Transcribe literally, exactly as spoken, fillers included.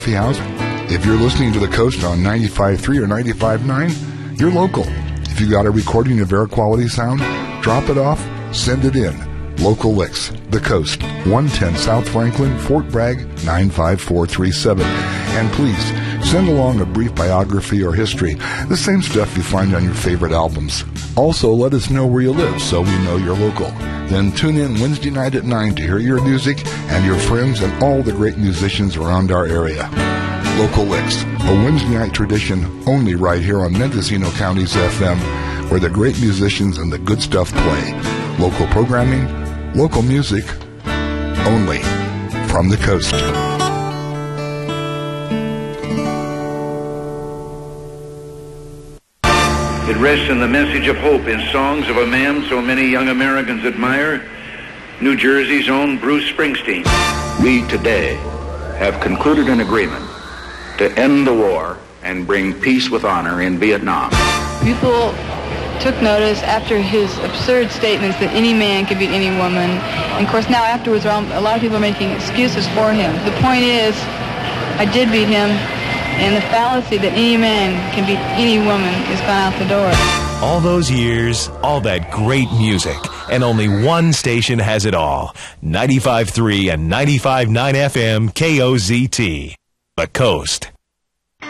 House. If you're listening to The Coast on ninety-five point three or ninety-five point nine, you're local. If you got a recording of air quality sound, drop it off, send it in. Local Licks, The Coast, one ten South Franklin, Fort Bragg, nine five four three seven. And please, send along a brief biography or history, the same stuff you find on your favorite albums. Also, let us know where you live so we know you're local. Then tune in Wednesday night at nine to hear your music and your friends and all the great musicians around our area. Local Licks, a Wednesday night tradition only right here on Mendocino County's F M, where the great musicians and the good stuff play. Local programming, local music, only from the coast. It rests in the message of hope in songs of a man so many young Americans admire, New Jersey's own Bruce Springsteen. We today have concluded an agreement to end the war and bring peace with honor in Vietnam. People took notice after his absurd statements that any man could beat any woman. And of course now afterwards a lot of people are making excuses for him. The point is, I did beat him, and the fallacy that any man can beat any woman is gone out the door. All those years, all that great music, and only one station has it all. ninety-five point three and ninety-five point nine F M K O Z T. The Coast.